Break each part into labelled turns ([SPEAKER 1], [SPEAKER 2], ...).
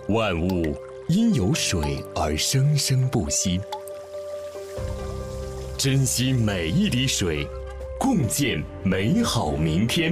[SPEAKER 1] 万物因有水而生生不息，珍惜每一滴水，共建美好明天。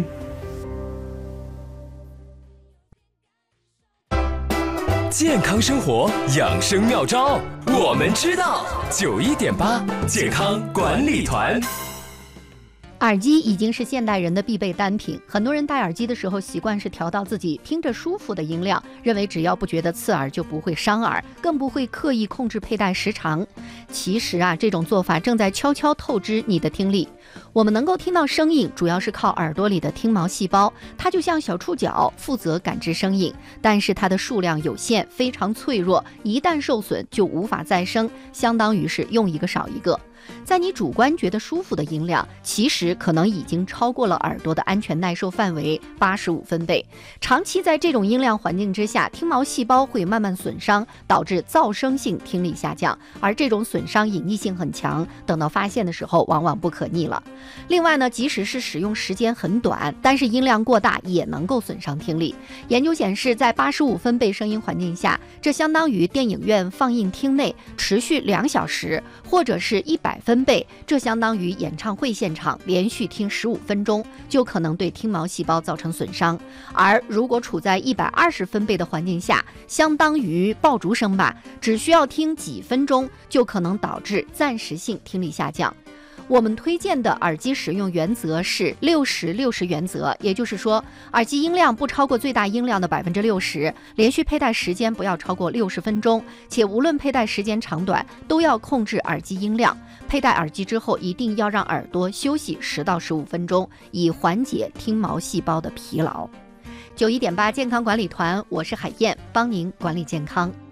[SPEAKER 1] 健康生活养生妙招，我们知道。91.8健康管理团。
[SPEAKER 2] 耳机已经是现代人的必备单品，很多人戴耳机的时候习惯是调到自己听着舒服的音量，认为只要不觉得刺耳就不会伤耳，更不会刻意控制佩戴时长。其实这种做法正在悄悄透支你的听力。我们能够听到声音，主要是靠耳朵里的听毛细胞，它就像小触角，负责感知声音，但是它的数量有限，非常脆弱，一旦受损就无法再生，相当于是用一个少一个。在你主观觉得舒服的音量，其实可能已经超过了耳朵的安全耐受范围85分贝。长期在这种音量环境之下，听毛细胞会慢慢损伤，导致噪声性听力下降，而这种损伤隐匿性很强，等到发现的时候往往不可逆了。另外呢，即使是使用时间很短，但是音量过大也能够损伤听力。研究显示，在85分贝声音环境下，这相当于电影院放映厅内持续2小时，或者是100分贝，这相当于演唱会现场连续听15分钟，就可能对听毛细胞造成损伤。而如果处在120分贝的环境下，相当于爆竹声吧，只需要听几分钟，就可能导致暂时性听力下降。我们推荐的耳机使用原则是60-60原则，也就是说，耳机音量不超过最大音量的60%，连续佩戴时间不要超过60分钟，且无论佩戴时间长短，都要控制耳机音量。佩戴耳机之后，一定要让耳朵休息10到15分钟，以缓解听毛细胞的疲劳。91.8健康管理团，我是海燕，帮您管理健康。